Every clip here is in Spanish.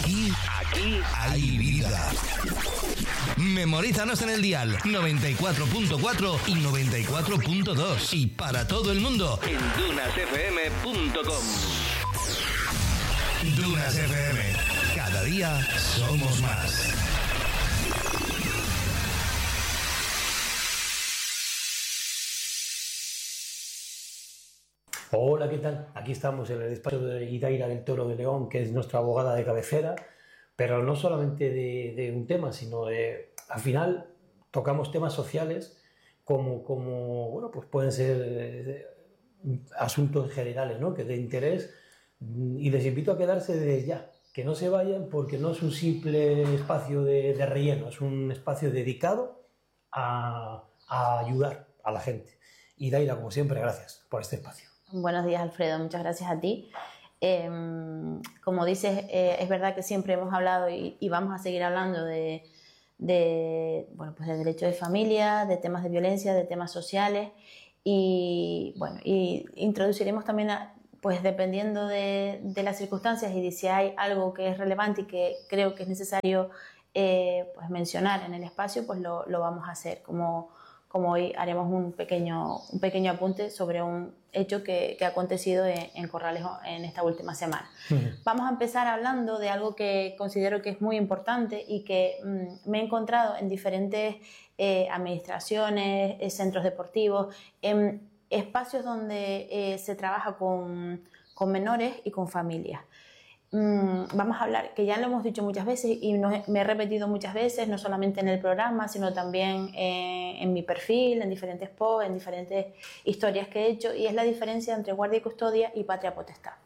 Aquí hay vida. Memorízanos en el dial 94.4 y 94.2 y para todo el mundo en dunasfm.com. Dunas FM. Cada día somos más. Hola, ¿qué tal? Aquí estamos en el despacho de Idaira del Toro de León, que es nuestra abogada de cabecera, pero no solamente de un tema, sino al final tocamos temas sociales como bueno, pues pueden ser asuntos generales, ¿no? Que de interés, y les invito a quedarse desde ya, que no se vayan porque no es un simple espacio de relleno, es un espacio dedicado a ayudar a la gente. Idaira, como siempre, gracias por este espacio. Buenos días, Alfredo, muchas gracias a ti. Como dices, es verdad que siempre hemos hablado y vamos a seguir hablando de derecho de familia, de temas de violencia, de temas sociales y introduciremos también, pues dependiendo de las circunstancias y de si hay algo que es relevante y que creo que es necesario pues mencionar en el espacio, pues lo vamos a hacer. Como hoy haremos un pequeño apunte sobre un hecho que ha acontecido en Corralejo en esta última semana. Vamos a empezar hablando de algo que considero que es muy importante y que me he encontrado en diferentes administraciones, centros deportivos, en espacios donde se trabaja con menores y con familias. Vamos a hablar, que ya lo hemos dicho muchas veces y me he repetido muchas veces, no solamente en el programa, sino también en mi perfil, en diferentes posts, en diferentes historias que he hecho, y es la diferencia entre guardia y custodia y patria potestad.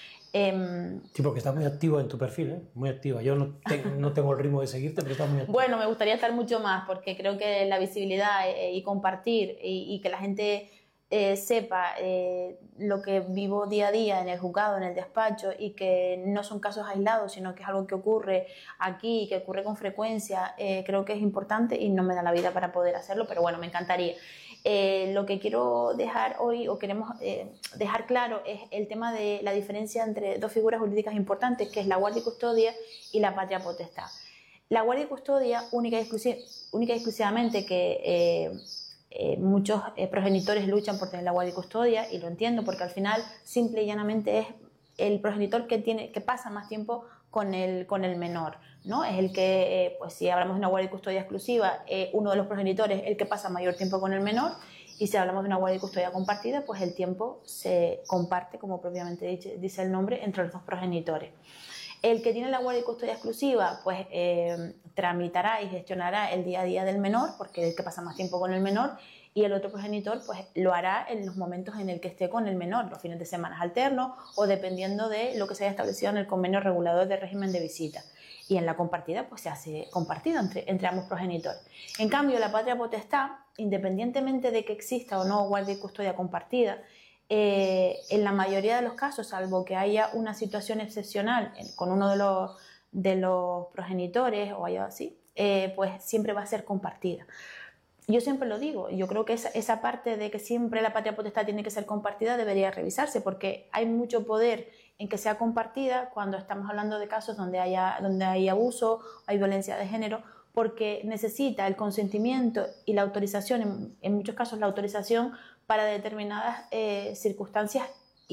Sí, porque estás muy activa en tu perfil, ¿eh? Muy activa. Yo no tengo el ritmo de seguirte, pero estás muy activa. Bueno, me gustaría estar mucho más, porque creo que la visibilidad y compartir y que la gente sepa lo que vivo día a día en el juzgado, en el despacho, y que no son casos aislados, sino que es algo que ocurre aquí y que ocurre con frecuencia, creo que es importante y no me da la vida para poder hacerlo, pero bueno, me encantaría. Lo que quiero dejar hoy, o queremos dejar claro, es el tema de la diferencia entre dos figuras jurídicas importantes, que es la guardia y custodia y la patria potestad. La guardia y custodia, única y exclusivamente que muchos progenitores luchan por tener la guardia y custodia, y lo entiendo porque al final simple y llanamente es el progenitor que pasa más tiempo con el menor, ¿no? Es el que, pues si hablamos de una guardia y custodia exclusiva, uno de los progenitores es el que pasa mayor tiempo con el menor, y si hablamos de una guardia y custodia compartida, pues el tiempo se comparte, como propiamente dice el nombre, entre los dos progenitores. El que tiene la guardia y custodia exclusiva, pues tramitará y gestionará el día a día del menor, porque es el que pasa más tiempo con el menor, y el otro progenitor pues lo hará en los momentos en el que esté con el menor, los fines de semana alternos o dependiendo de lo que se haya establecido en el convenio regulador de régimen de visita. Y en la compartida pues se hace compartido entre ambos progenitores. En cambio, la patria potestad, independientemente de que exista o no guardia y custodia compartida, en la mayoría de los casos, salvo que haya una situación excepcional con uno de los progenitores o algo así, pues siempre va a ser compartida. Yo siempre lo digo, yo creo que esa parte de que siempre la patria potestad tiene que ser compartida debería revisarse, porque hay mucho poder en que sea compartida cuando estamos hablando de casos donde hay abuso, hay violencia de género, porque necesita el consentimiento y la autorización, en muchos casos la autorización para determinadas circunstancias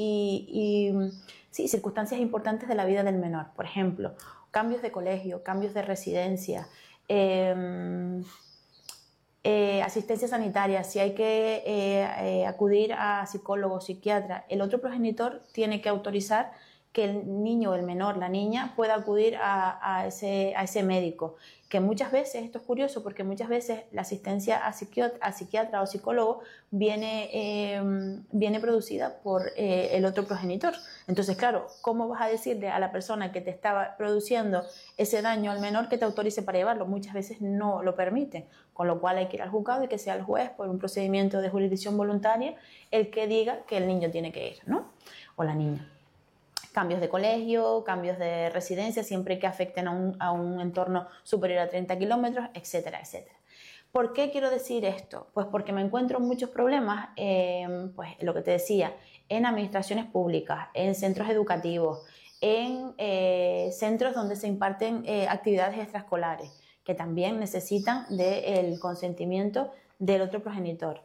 circunstancias importantes de la vida del menor. Por ejemplo, cambios de colegio, cambios de residencia, asistencia sanitaria, si hay que acudir a psicólogo, psiquiatra, el otro progenitor tiene que autorizar que el niño, el menor, la niña pueda acudir a ese médico, que muchas veces, esto es curioso porque muchas veces la asistencia a psiquiatra o psicólogo viene producida por el otro progenitor. Entonces, claro, ¿cómo vas a decirle a la persona que te estaba produciendo ese daño al menor que te autorice para llevarlo? Muchas veces no lo permiten, con lo cual hay que ir al juzgado y que sea el juez, por un procedimiento de jurisdicción voluntaria, el que diga que el niño tiene que ir, ¿no? O la niña. Cambios de colegio, cambios de residencia, siempre que afecten a un entorno superior a 30 kilómetros, etcétera, etcétera. ¿Por qué quiero decir esto? Pues porque me encuentro muchos problemas, pues lo que te decía, en administraciones públicas, en centros educativos, en centros donde se imparten actividades extraescolares, que también necesitan del consentimiento del otro progenitor.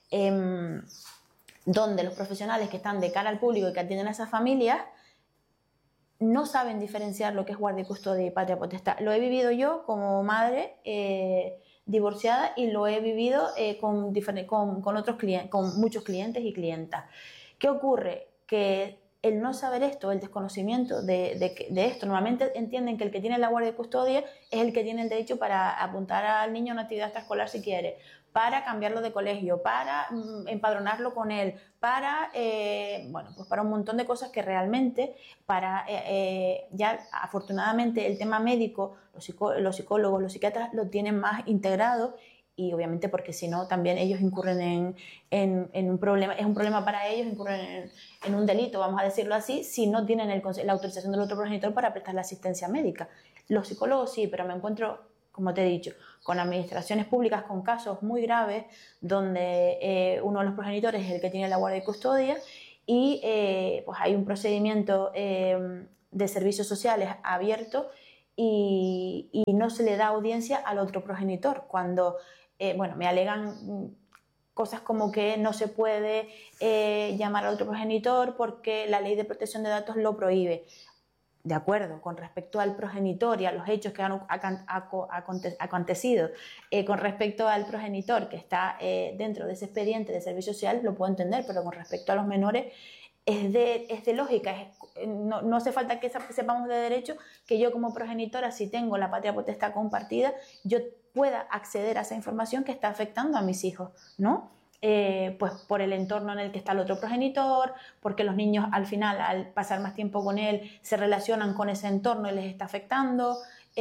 Donde los profesionales que están de cara al público y que atienden a esas familias no saben diferenciar lo que es guardia y custodia y patria potestad. Lo he vivido yo como madre divorciada y lo he vivido con otros clientes, con muchos clientes y clientas. ¿Qué ocurre? Que el no saber esto, el desconocimiento de esto, normalmente entienden que el que tiene la guardia y custodia es el que tiene el derecho para apuntar al niño a una actividad extraescolar si quiere, para cambiarlo de colegio, para empadronarlo con él, para, pues para un montón de cosas que realmente, ya afortunadamente el tema médico, los psicólogos, los psiquiatras lo tienen más integrado, y obviamente porque si no también ellos incurren en un problema, es un problema para ellos, incurren en un delito, vamos a decirlo así, si no tienen la autorización del otro progenitor para prestar la asistencia médica. Los psicólogos sí, pero me encuentro, como te he dicho, con administraciones públicas con casos muy graves donde uno de los progenitores es el que tiene la guardia y custodia y pues hay un procedimiento de servicios sociales abierto y no se le da audiencia al otro progenitor cuando me alegan cosas como que no se puede llamar al otro progenitor porque la ley de protección de datos lo prohíbe. De acuerdo, con respecto al progenitor y a los hechos que han acontecido, con respecto al progenitor que está dentro de ese expediente de servicios sociales, lo puedo entender, pero con respecto a los menores es de lógica, no hace falta que sepamos de derecho que yo como progenitora, si tengo la patria potestad compartida, yo pueda acceder a esa información que está afectando a mis hijos, ¿no? Pues por el entorno en el que está el otro progenitor, porque los niños al final, al pasar más tiempo con él, se relacionan con ese entorno y les está afectando,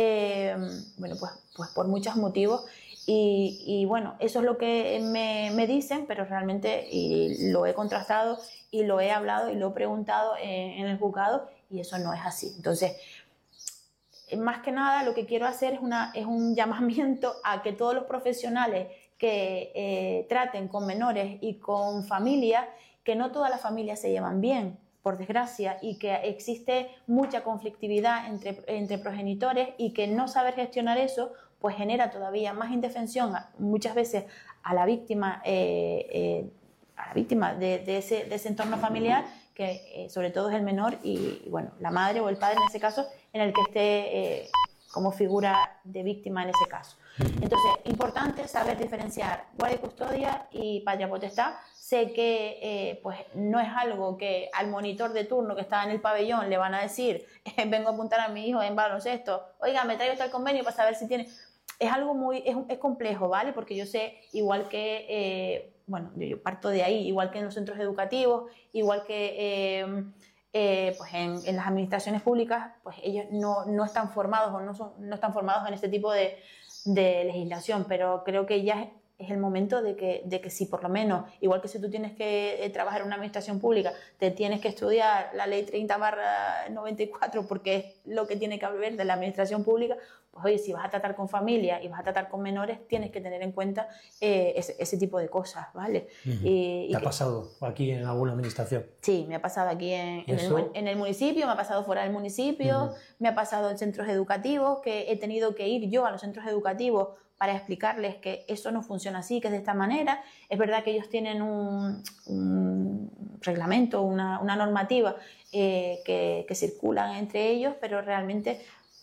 pues por muchos motivos. Y bueno, eso es lo que me dicen, pero realmente y lo he contrastado y lo he hablado y lo he preguntado en el juzgado y eso no es así. Entonces, más que nada lo que quiero hacer es un llamamiento a que todos los profesionales que traten con menores y con familias, que no todas las familias se llevan bien, por desgracia, y que existe mucha conflictividad entre progenitores y que no saber gestionar eso pues genera todavía más indefensión muchas veces a la víctima, de ese entorno familiar, que sobre todo es el menor y bueno, la madre o el padre en ese caso, en el que esté como figura de víctima en ese caso. Entonces, importante saber diferenciar guardia y custodia y patria potestad. Sé que pues no es algo que al monitor de turno que está en el pabellón le van a decir, vengo a apuntar a mi hijo en baloncesto, oiga, me traigo el convenio para saber si tiene... Es algo es complejo, ¿vale? Porque yo sé, igual que, yo parto de ahí, igual que en los centros educativos, igual que pues en las administraciones públicas, pues ellos no están formados o no están formados en este tipo de legislación, pero creo que ya es el momento de que si por lo menos, igual que si tú tienes que trabajar en una administración pública, te tienes que estudiar la ley 30/94 porque es lo que tiene que haber de la administración pública, pues oye, si vas a tratar con familia y vas a tratar con menores, tienes que tener en cuenta ese tipo de cosas, ¿vale? Uh-huh. ¿Te ha pasado aquí en alguna administración? Sí, me ha pasado aquí en el municipio, me ha pasado fuera del municipio, uh-huh. Me ha pasado en centros educativos, que he tenido que ir yo a los centros educativos para explicarles que eso no funciona así, que es de esta manera. Es verdad que ellos tienen un reglamento, una normativa que circulan entre ellos, pero realmente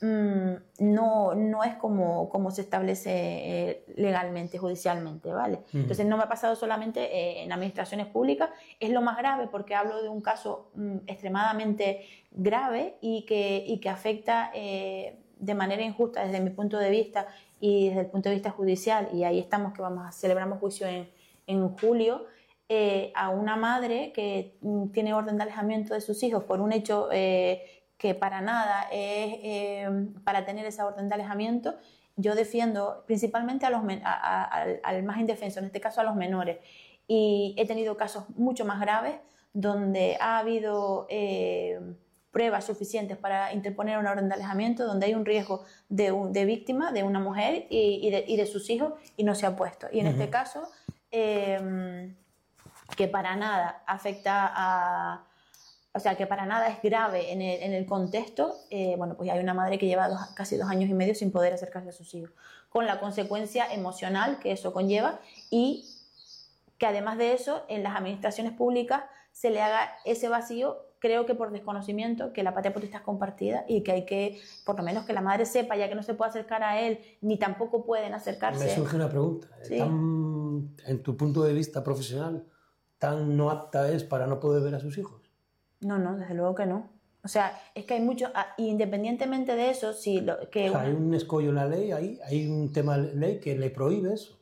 no es como se establece legalmente, judicialmente, ¿vale? Uh-huh. Entonces no me ha pasado solamente en administraciones públicas, es lo más grave porque hablo de un caso extremadamente grave y que afecta de manera injusta desde mi punto de vista y desde el punto de vista judicial, y ahí estamos que celebramos juicio en julio, a una madre que tiene orden de alejamiento de sus hijos por un hecho que para nada es para tener esa orden de alejamiento. Yo defiendo principalmente al más indefenso, en este caso a los menores, y he tenido casos mucho más graves donde ha habido pruebas suficientes para interponer una orden de alejamiento, donde hay un riesgo de víctima, de una mujer y de sus hijos, y no se ha puesto. Y en este caso, que para nada afecta o sea, que para nada es grave en el contexto, bueno, pues hay una madre que lleva casi 2 años y medio sin poder acercarse a sus hijos, con la consecuencia emocional que eso conlleva y que además de eso, en las administraciones públicas se le haga ese vacío, creo que por desconocimiento, que la patria potestad es compartida y que hay que, por lo menos que la madre sepa, ya que no se puede acercar a él, ni tampoco pueden acercarse. Me surge una pregunta. ¿Sí? En tu punto de vista profesional, ¿tan no apta es para no poder ver a sus hijos? No, desde luego que no. O sea, es que hay mucho, independientemente de eso, si hay un escollo en la ley, hay un tema de ley que le prohíbe eso.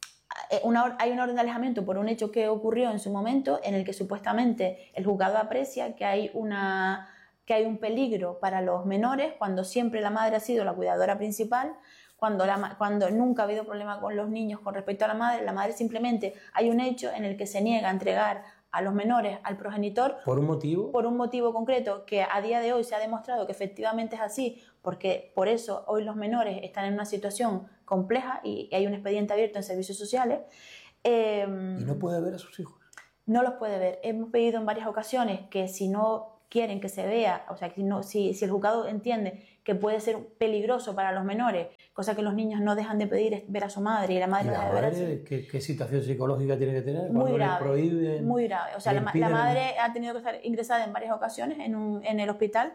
Hay una orden de alejamiento por un hecho que ocurrió en su momento en el que supuestamente el juzgado aprecia que hay un peligro para los menores cuando siempre la madre ha sido la cuidadora principal, cuando nunca ha habido problema con los niños con respecto a la madre simplemente hay un hecho en el que se niega a entregar a los menores al progenitor. ¿Por un motivo? Por un motivo concreto que a día de hoy se ha demostrado que efectivamente es así, porque por eso hoy los menores están en una situación compleja y hay un expediente abierto en servicios sociales. ¿Y no puede ver a sus hijos? No los puede ver. Hemos pedido en varias ocasiones que si no quieren que se vea, o sea, si el juzgado entiende que puede ser peligroso para los menores, cosa que los niños no dejan de pedir ver a su madre y la madre deja de ver a su... ¿Qué situación psicológica tiene que tener? Muy grave, le prohíben, muy grave. O sea, la madre ha tenido que estar ingresada en varias ocasiones en el hospital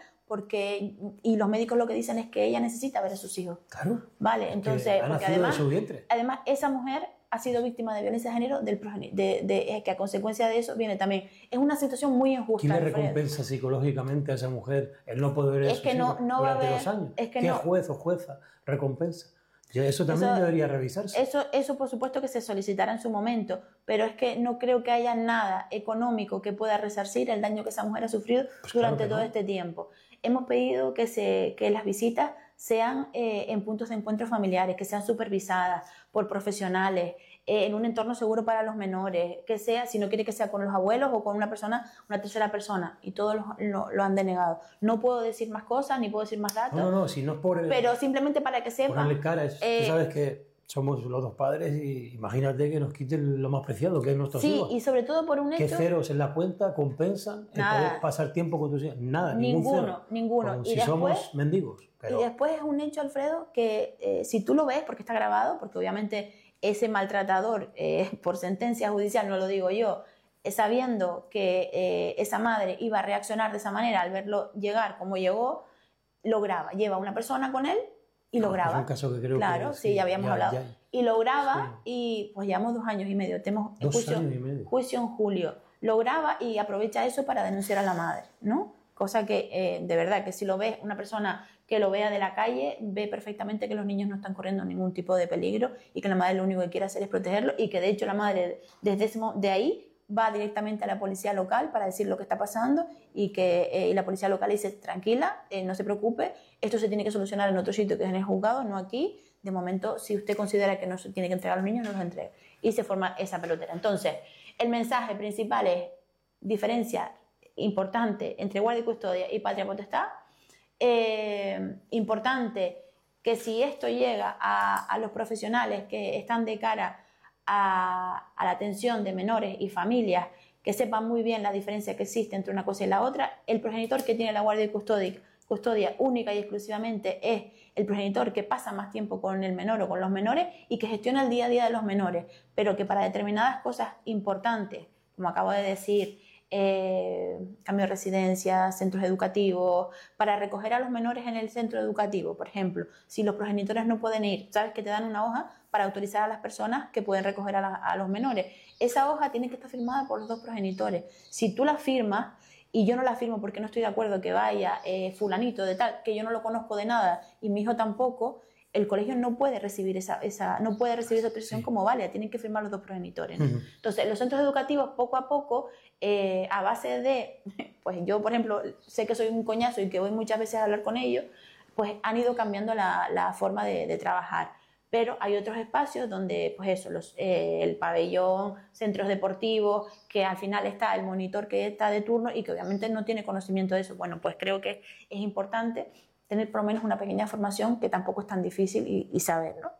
y los médicos lo que dicen es que ella necesita ver a sus hijos. Claro. Vale, entonces, porque además esa mujer ha sido víctima de violencia de género que a consecuencia de eso viene también. Es una situación muy injusta. ¿Quién le recompensa psicológicamente a esa mujer el no poder ver a sus hijos durante los años? ¿Qué juez o jueza recompensa? Eso también debería revisarse. Eso por supuesto que se solicitará en su momento, pero es que no creo que haya nada económico que pueda resarcir el daño que esa mujer ha sufrido durante todo este tiempo. Hemos pedido que las visitas sean en puntos de encuentro familiares, que sean supervisadas por profesionales, en un entorno seguro para los menores, que sea, si no quiere que sea con los abuelos o con una tercera persona, y todos lo han denegado. No puedo decir más cosas, ni puedo decir más datos. No, si no es por... pero simplemente para que sepan... Ponerle cara, tú sabes que somos los dos padres y imagínate que nos quiten lo más preciado, que es nuestros hijos. Sí, y sobre todo por un hecho... ¿Qué ceros en la cuenta compensan el poder pasar tiempo con tus hijos? Nada, ninguno. Como si somos mendigos. Pero... Y después es un hecho, Alfredo, que si tú lo ves, porque está grabado, porque obviamente ese maltratador, por sentencia judicial, no lo digo yo, sabiendo que esa madre iba a reaccionar de esa manera al verlo llegar como llegó, lo graba. Lleva una persona con él y lo graba. Es un caso que creo claro, que... sí, ya habíamos hablado. Y lo graba y pues llevamos 2 años y medio. Tenemos 2 años y medio. Juicio en julio. Lo graba y aprovecha eso para denunciar a la madre, ¿no? Cosa que, de verdad, que si lo ves, una persona que lo vea de la calle, ve perfectamente que los niños no están corriendo ningún tipo de peligro y que la madre lo único que quiere hacer es protegerlo y que, de hecho, la madre de ahí va directamente a la policía local para decir lo que está pasando y que la policía local dice, tranquila, no se preocupe, esto se tiene que solucionar en otro sitio que es en el juzgado, no aquí. De momento, si usted considera que no se tiene que entregar a los niños, no los entregue. Y se forma esa pelotera. Entonces, el mensaje principal es diferencia importante entre guardia y custodia y patria potestad. Importante que si esto llega a los profesionales que están de cara a la atención de menores y familias, que sepan muy bien la diferencia que existe entre una cosa y la otra. El progenitor que tiene la guardia y custodia única y exclusivamente es el progenitor que pasa más tiempo con el menor o con los menores y que gestiona el día a día de los menores, pero que para determinadas cosas importantes, como acabo de decir, cambio de residencia, centros educativos, para recoger a los menores en el centro educativo, por ejemplo, si los progenitores no pueden ir, sabes que te dan una hoja para autorizar a las personas que pueden recoger a los menores. Esa hoja tiene que estar firmada por los 2 progenitores. Si tú la firmas y yo no la firmo porque no estoy de acuerdo que vaya fulanito de tal, que yo no lo conozco de nada y mi hijo tampoco, el colegio no puede recibir esa autorización como válida, tienen que firmar los 2 progenitores, ¿no? Entonces, los centros educativos poco a poco, a base de, pues yo por ejemplo sé que soy un coñazo y que voy muchas veces a hablar con ellos, pues han ido cambiando la forma de trabajar. Pero hay otros espacios donde, pues eso, el pabellón, centros deportivos, que al final está el monitor que está de turno y que obviamente no tiene conocimiento de eso. Bueno, pues creo que es importante tener por lo menos una pequeña formación que tampoco es tan difícil y saber, ¿no?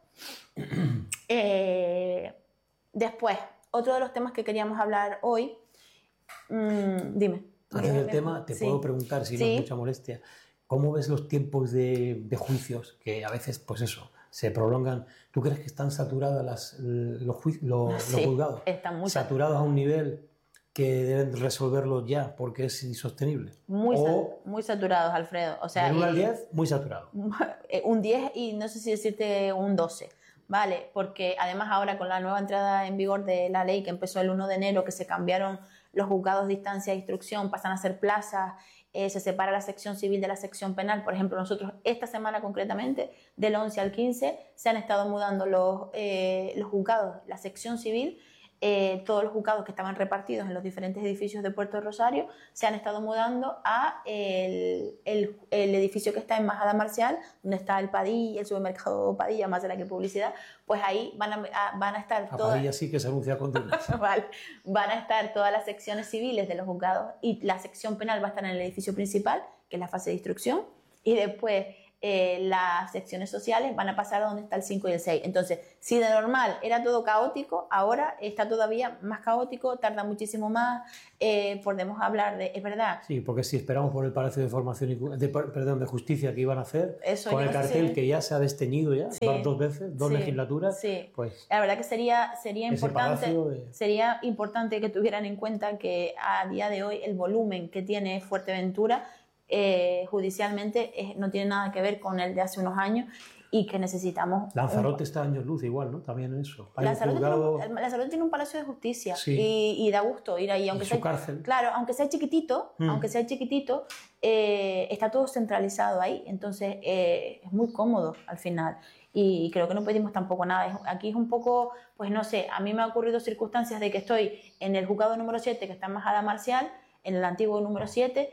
Después, otro de los temas que queríamos hablar hoy, dime. Antes del tema, te puedo preguntar, si no es mucha molestia, ¿cómo ves los tiempos de juicios? Que a veces, pues eso, se prolongan. ¿Tú crees que están saturados los juzgados? Están muy saturados a un nivel que deben resolverlo ya porque es insostenible. Muy saturados, Alfredo. O sea, del 1 al 10, muy saturado. Un 10 y no sé si decirte un 12. Vale, porque además ahora con la nueva entrada en vigor de la ley que empezó el 1 de enero, que se cambiaron los juzgados de instancia de instrucción, pasan a ser plazas, se separa la sección civil de la sección penal. Por ejemplo, nosotros esta semana concretamente, del 11 al 15, se han estado mudando los juzgados, la sección civil. Todos los juzgados que estaban repartidos en los diferentes edificios de Puerto Rosario se han estado mudando a el edificio que está en Majada Marcial, donde está el Padilla, el supermercado Padilla, más de la que publicidad. Pues ahí van a estar todas... Padilla sí que se anuncia con vale, van a estar todas las secciones civiles de los juzgados y la sección penal va a estar en el edificio principal, que es la fase de instrucción, y después las secciones sociales van a pasar a donde está el 5 y el 6. Entonces, si de normal era todo caótico, ahora está todavía más caótico, tarda muchísimo más, podemos hablar de... Es verdad. Sí, porque si esperamos por el Palacio de Formación de Justicia que iban a hacer, eso con el cartel que ya se ha desteñido ya, dos veces, dos legislaturas, pues... La verdad que sería importante que tuvieran en cuenta que a día de hoy el volumen que tiene Fuerteventura judicialmente no tiene nada que ver con el de hace unos años y que necesitamos... Lanzarote está años luz igual, ¿no? También en eso. Lanzarote tiene un palacio de justicia y da gusto ir ahí. Aunque su cárcel. Claro, aunque sea chiquitito, está todo centralizado ahí. Entonces es muy cómodo al final. Y creo que no pedimos tampoco nada. Aquí es un poco, pues no sé, a mí me ha ocurrido circunstancias de que estoy en el juzgado número 7, que está en Majada Marcial, en el antiguo número 7,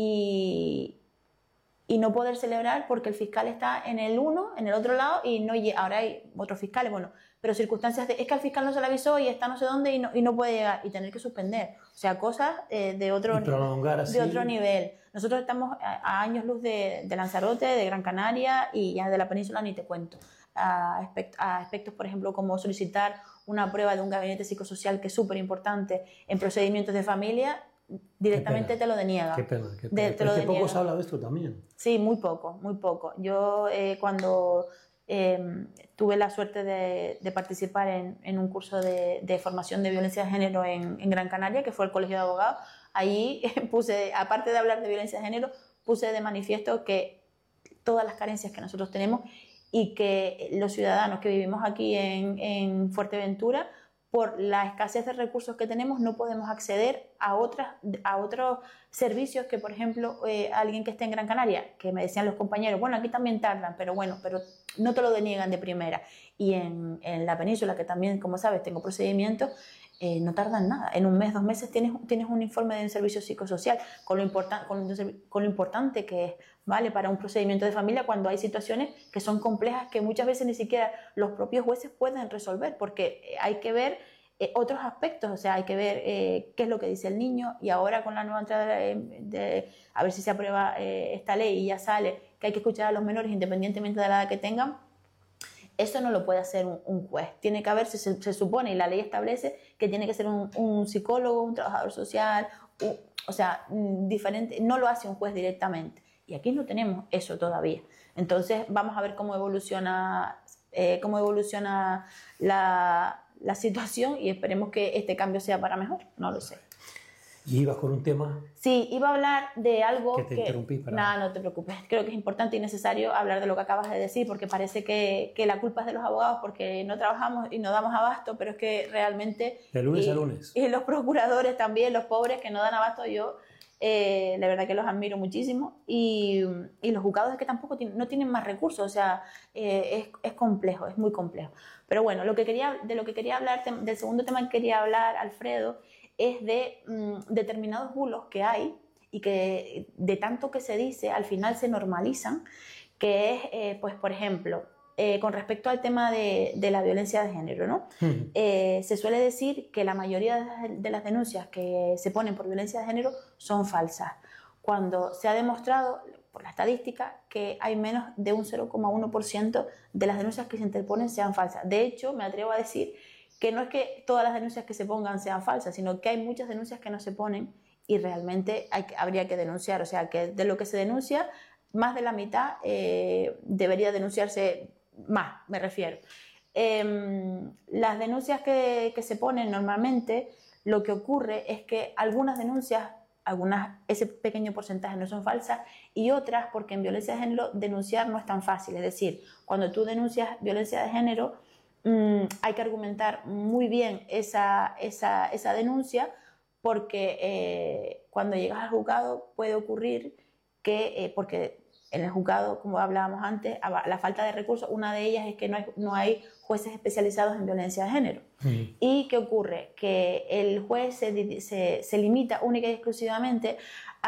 y no poder celebrar porque el fiscal está en el 1, en el otro lado, y ahora hay otros fiscales, bueno, pero circunstancias es que al fiscal no se le avisó y está no sé dónde y no puede llegar y tener que suspender. O sea, cosas de otro nivel. Nosotros estamos a años luz de Lanzarote, de Gran Canaria y ya de la península ni te cuento. A aspectos, por ejemplo, como solicitar una prueba de un gabinete psicosocial que es súper importante en procedimientos de familia, directamente te lo deniega. Qué pena. Hace poco se habla de esto también. Sí, muy poco. Yo cuando tuve la suerte de participar en un curso de formación de violencia de género en Gran Canaria, que fue el Colegio de Abogados, ahí puse, aparte de hablar de violencia de género, puse de manifiesto que todas las carencias que nosotros tenemos y que los ciudadanos que vivimos aquí en Fuerteventura, por la escasez de recursos que tenemos, no podemos acceder a otros servicios que, por ejemplo, alguien que esté en Gran Canaria, que me decían los compañeros, bueno, aquí también tardan, pero no te lo deniegan de primera. Y en la península, que también, como sabes, tengo procedimientos, no tardan nada. En un mes, 2 meses tienes un informe de un servicio psicosocial, con lo importante que es, ¿vale? Para un procedimiento de familia, cuando hay situaciones que son complejas, que muchas veces ni siquiera los propios jueces pueden resolver, porque hay que ver otros aspectos, o sea, hay que ver qué es lo que dice el niño, y ahora con la nueva entrada a ver si se aprueba esta ley y ya sale, que hay que escuchar a los menores independientemente de la edad que tengan. Eso no lo puede hacer un juez. Tiene que haber, se supone, y la ley establece que tiene que ser un psicólogo, un trabajador social, diferente. No lo hace un juez directamente. Y aquí no tenemos eso todavía. Entonces vamos a ver cómo evoluciona la situación y esperemos que este cambio sea para mejor. No lo sé. ¿Y ibas con un tema? Sí, iba a hablar de algo que... te interrumpí. No te preocupes. Creo que es importante y necesario hablar de lo que acabas de decir, porque parece que la culpa es de los abogados porque no trabajamos y no damos abasto, pero es que realmente... De lunes a lunes. Y los procuradores también, los pobres que no dan abasto, yo la verdad que los admiro muchísimo. Y los juzgados es que tampoco no tienen más recursos, o sea, es complejo, es muy complejo. Pero bueno, del segundo tema que quería hablar, Alfredo, es de determinados bulos que hay y que de tanto que se dice al final se normalizan, que es, pues por ejemplo, con respecto al tema de la violencia de género, ¿no? Se suele decir que la mayoría de las denuncias que se ponen por violencia de género son falsas, cuando se ha demostrado por la estadística que hay menos de un 0,1% de las denuncias que se interponen sean falsas. De hecho, me atrevo a decir que no es que todas las denuncias que se pongan sean falsas, sino que hay muchas denuncias que no se ponen y realmente habría que denunciar. O sea, que de lo que se denuncia, más de la mitad debería denunciarse más, me refiero. Las denuncias que se ponen normalmente, lo que ocurre es que algunas denuncias, ese pequeño porcentaje no son falsas, y otras, porque en violencia de género denunciar no es tan fácil. Es decir, cuando tú denuncias violencia de género, hay que argumentar muy bien esa denuncia, porque cuando llegas al juzgado puede ocurrir que, porque en el juzgado, como hablábamos antes, la falta de recursos, una de ellas es que no hay jueces especializados en violencia de género. ¿Y qué ocurre? Que el juez se limita única y exclusivamente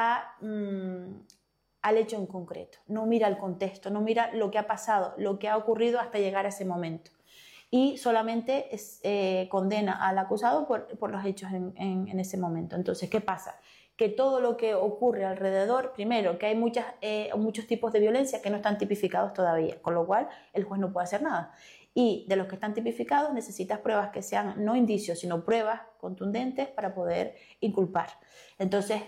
al hecho en concreto. No mira el contexto, no mira lo que ha pasado, lo que ha ocurrido hasta llegar a ese momento. Y solamente condena al acusado por los hechos en ese momento. Entonces, ¿qué pasa? Que todo lo que ocurre alrededor, primero, que hay muchos tipos de violencia que no están tipificados todavía, con lo cual el juez no puede hacer nada. Y de los que están tipificados necesitas pruebas que sean no indicios, sino pruebas contundentes para poder inculpar. Entonces,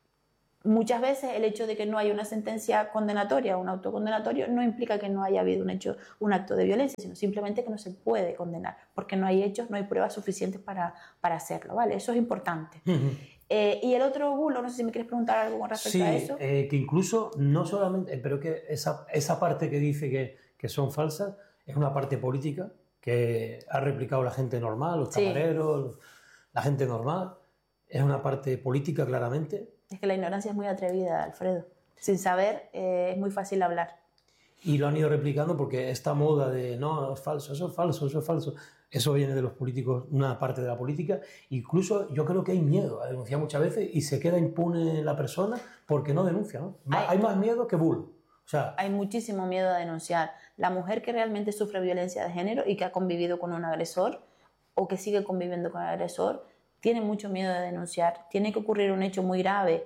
muchas veces el hecho de que no haya una sentencia condenatoria o un auto condenatorio no implica que no haya habido un acto de violencia, sino simplemente que no se puede condenar, porque no hay hechos, no hay pruebas suficientes para hacerlo, ¿vale? Eso es importante. Y el otro bulo, no sé si me quieres preguntar algo con respecto a eso. Que incluso, no solamente, pero que esa parte que dice que son falsas, es una parte política que ha replicado la gente normal, los camareros, la gente normal. Es una parte política, claramente. Es que la ignorancia es muy atrevida, Alfredo. Sin saber, es muy fácil hablar. Y lo han ido replicando porque esta moda de no, es falso, eso es falso, eso es falso, eso viene de los políticos, una parte de la política. Incluso yo creo que hay miedo a denunciar muchas veces y se queda impune la persona porque no denuncia, ¿no? Hay más miedo que bulo. O sea, hay muchísimo miedo a denunciar. La mujer que realmente sufre violencia de género y que ha convivido con un agresor o que sigue conviviendo con el agresor, tiene mucho miedo de denunciar. Tiene que ocurrir un hecho muy grave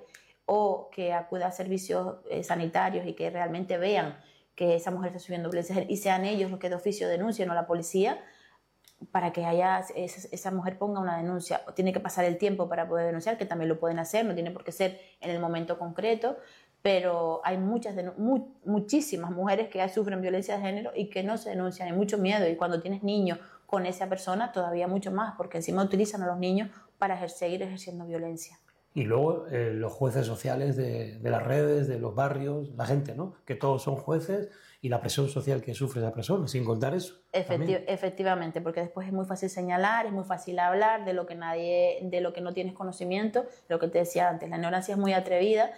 o que acuda a servicios sanitarios y que realmente vean que esa mujer está sufriendo violencia de género y sean ellos los que de oficio denuncien o la policía, para que esa mujer ponga una denuncia. Tiene que pasar el tiempo para poder denunciar, que también lo pueden hacer, no tiene por qué ser en el momento concreto, pero hay muchísimas mujeres que sufren violencia de género y que no se denuncian, hay mucho miedo, y cuando tienes niños con esa persona todavía mucho más, porque encima utilizan a los niños para seguir ejerciendo violencia. Y luego los jueces sociales de las redes, de los barrios, la gente, ¿no? Que todos son jueces, y la presión social que sufre esa persona, sin contar eso. Efectivamente, porque después es muy fácil señalar, es muy fácil hablar de lo que no tienes conocimiento, lo que te decía antes, la ignorancia es muy atrevida.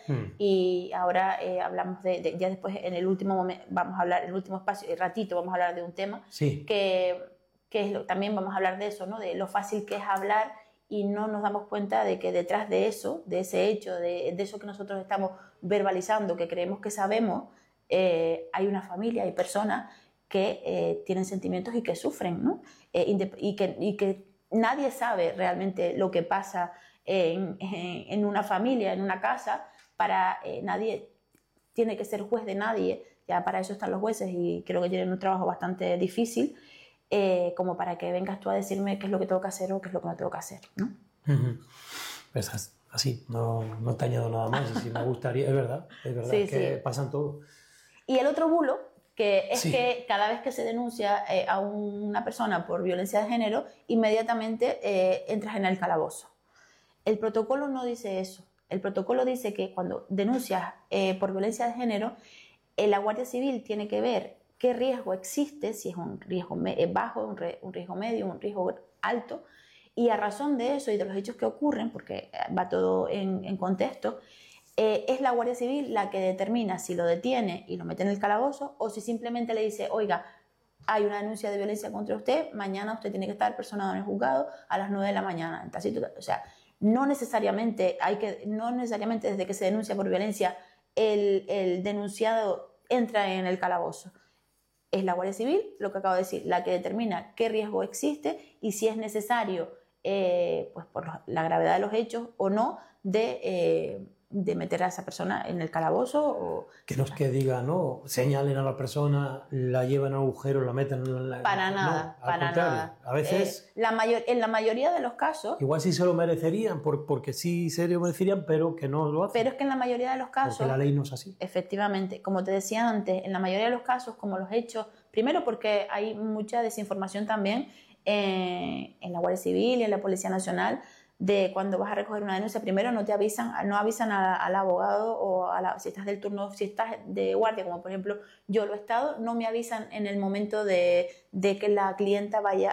Y ahora hablamos ya después en el último momento, vamos a hablar, en el último espacio, ratito vamos a hablar de un tema que también vamos a hablar de eso, ¿no? De lo fácil que es hablar, y no nos damos cuenta de que detrás de eso, de ese hecho, de eso que nosotros estamos verbalizando, que creemos que sabemos, hay una familia, hay personas que tienen sentimientos y que sufren, ¿no? Y que nadie sabe realmente lo que pasa en una familia, en una casa. Nadie tiene que ser juez de nadie, ya para eso están los jueces, y creo que tienen un trabajo bastante difícil, como para que vengas tú a decirme qué es lo que tengo que hacer o qué es lo que no tengo que hacer, ¿no? Pues así, no te añado nada más, y si me gustaría, es verdad que pasan todo. Y el otro bulo, que es que cada vez que se denuncia a una persona por violencia de género, inmediatamente entras en el calabozo. El protocolo no dice eso. El protocolo dice que cuando denuncias por violencia de género, la Guardia Civil tiene que ver qué riesgo existe, si es un riesgo bajo, un riesgo medio, un riesgo alto, y a razón de eso y de los hechos que ocurren, porque va todo en contexto, es la Guardia Civil la que determina si lo detiene y lo mete en el calabozo, o si simplemente le dice, oiga, hay una denuncia de violencia contra usted, mañana usted tiene que estar personado en el juzgado a las 9 de la mañana. O sea, no necesariamente desde que se denuncia por violencia el denunciado entra en el calabozo. Es la Guardia Civil, lo que acabo de decir, la que determina qué riesgo existe y si es necesario, pues por la gravedad de los hechos o no, de de meter a esa persona en el calabozo. O... Que no es que diga, no, señalen a la persona, la llevan a agujero, la meten en la... Para nada, no, para nada. A veces... en la mayoría de los casos... Igual sí se lo merecerían, porque sí se lo merecerían, pero que no lo hacen. Pero es que en la mayoría de los casos... Porque la ley no es así. Efectivamente, como te decía antes, en la mayoría de los casos, como los hechos, primero porque hay mucha desinformación también en la Guardia Civil y en la Policía Nacional, de cuando vas a recoger una denuncia, primero no avisan al abogado o si estás del turno, si estás de guardia, como por ejemplo yo lo he estado, no me avisan en el momento de que la clienta vaya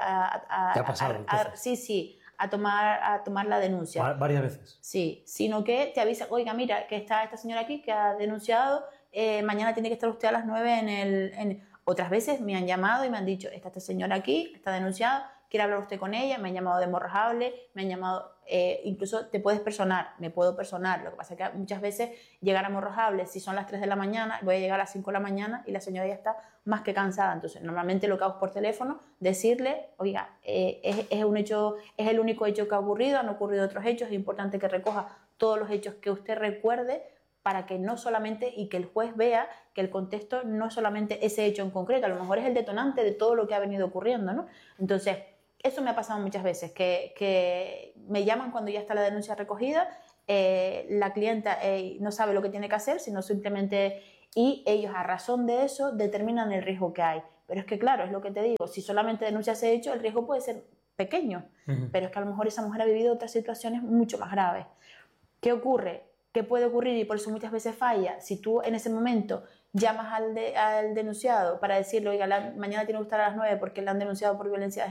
a tomar la denuncia. Varias veces. Sí, sino que te avisan, oiga, mira, que está esta señora aquí que ha denunciado, mañana tiene que estar usted a las 9 Otras veces me han llamado y me han dicho, está esta señora aquí, está denunciada, quiere hablar usted con ella, me han llamado de Morrojable, me han llamado, incluso te puedes personar, me puedo personar, lo que pasa es que muchas veces llegar a Morrojable, si son las 3 de la mañana, voy a llegar a las 5 de la mañana y la señora ya está más que cansada, entonces normalmente lo que hago es por teléfono, decirle, oiga, es el único hecho que ha ocurrido, han ocurrido otros hechos, es importante que recoja todos los hechos que usted recuerde, para que no solamente, y que el juez vea que el contexto no es solamente ese hecho en concreto, a lo mejor es el detonante de todo lo que ha venido ocurriendo, ¿no? Entonces, eso me ha pasado muchas veces, que me llaman cuando ya está la denuncia recogida, la clienta no sabe lo que tiene que hacer, sino simplemente, y ellos a razón de eso determinan el riesgo que hay. Pero es que claro, es lo que te digo, si solamente denuncia ese hecho, el riesgo puede ser pequeño, pero es que a lo mejor esa mujer ha vivido otras situaciones mucho más graves. ¿Qué ocurre? ¿Qué puede ocurrir? Y por eso muchas veces falla. Si tú en ese momento llamas al denunciado para decirle, oiga, mañana tiene que estar a las 9 porque le han denunciado por violencia de